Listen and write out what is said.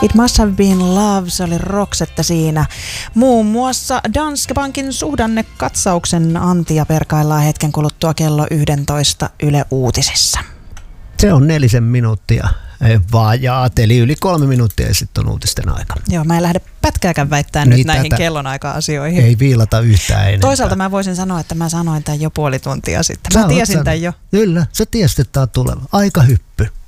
It Must Have Been Love, se oli Roxette siinä. Muun muassa Danske Bankin suhdannekatsauksen antia perkaillaan hetken kuluttua kello 11 Yle Uutisissa. Se on 4 minuuttia vajaat, eli yli 3 minuuttia ja sitten on uutisten aika. Joo, mä en lähde pätkääkään väittämään nyt näihin kellonaika-asioihin. Ei viilata yhtään enempää. Toisaalta mä voisin sanoa, että mä sanoin tämän jo puoli tuntia sitten. Mä tiesin tämän jo. Kyllä, sä tiesit, että tää on tuleva. Aika hyppy.